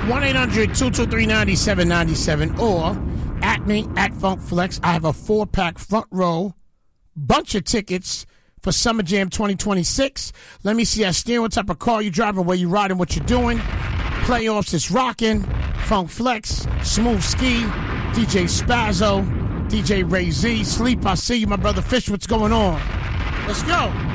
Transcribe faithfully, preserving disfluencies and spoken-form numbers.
one eight hundred two two three nine seven nine seven or at me, at Funk Flex. I have a four-pack front row, bunch of tickets for Summer Jam twenty twenty-six. Let me see that steering, what type of car you driving, where you riding, what you're doing. Playoffs is rocking. Funk Flex, Smooth Ski, D J Spazzo, D J Ray Z. Sleep, I see you, my brother Fish. What's going on? Let's go.